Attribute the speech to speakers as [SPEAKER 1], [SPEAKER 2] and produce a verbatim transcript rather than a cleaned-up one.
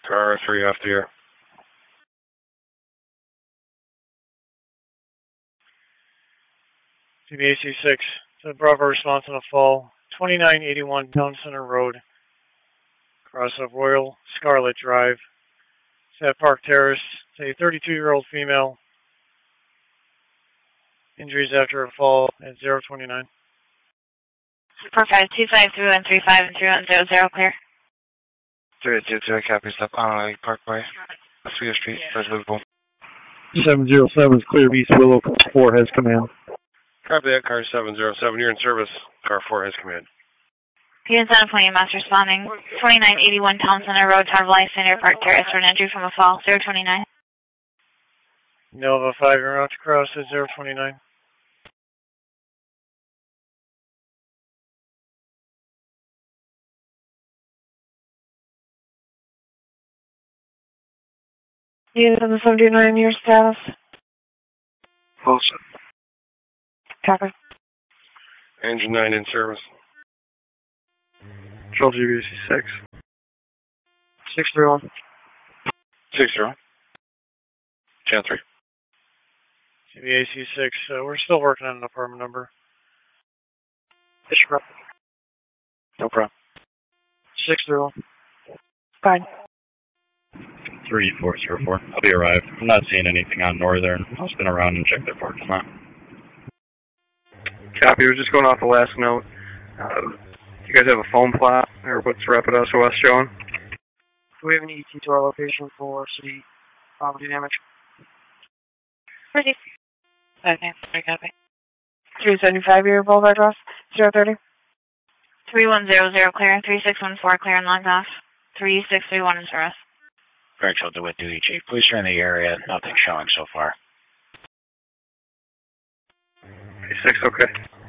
[SPEAKER 1] Car three off the air.
[SPEAKER 2] C B A C six, to Bravo response on a fall, twenty-nine eighty-one Town Center Road, cross of Royal Scarlet Drive. It's at Park Terrace. It's a thirty-two-year-old female. Injuries after a fall at zero twenty-nine.
[SPEAKER 3] four five two five three one three five and three one zero zero clear.
[SPEAKER 4] three eight zero zero, copy, stop on Lake Parkway, Oswego Street, first Liverpool.
[SPEAKER 2] seven zero seven is clear, East Willow, four has command.
[SPEAKER 1] Copy that, car seven zero seven. You're in service. Car four has command.
[SPEAKER 3] P N seven point master responding. twenty-nine eighty-one Town Center Road, Town of Life, Center Park Terrace for an injury from a fall, zero twenty-nine.
[SPEAKER 2] Nova five, you're out to cross at zero twenty-nine. Unit seven seventy-nine, your status.
[SPEAKER 4] Pulse.
[SPEAKER 2] Copy.
[SPEAKER 1] Engine nine in service.
[SPEAKER 2] Control G B A C six. six three one.
[SPEAKER 1] six zero. Channel three.
[SPEAKER 2] C B A C six, uh, we're still working on an apartment number. Bishop.
[SPEAKER 1] No problem.
[SPEAKER 2] six zero one. Fine.
[SPEAKER 5] three four zero four. I'll be arrived. I'm not seeing anything on Northern. I'll spin around and check their parking lot.
[SPEAKER 6] Copy. We're just going off the last note. Uh, do you guys have a phone plot, or what's Rapid S O S showing?
[SPEAKER 2] Do we have an E T to our location for city property damage?
[SPEAKER 3] Ready. Okay, I copy.
[SPEAKER 2] three seventy-five year Boulevard Ross, zero thirty.
[SPEAKER 3] three one zero zero clear, three six one four clear and logged off. three six three one is for us.
[SPEAKER 7] Correctional DeWitt Duty Chief. Police are in the area. Nothing showing so far.
[SPEAKER 6] six, okay.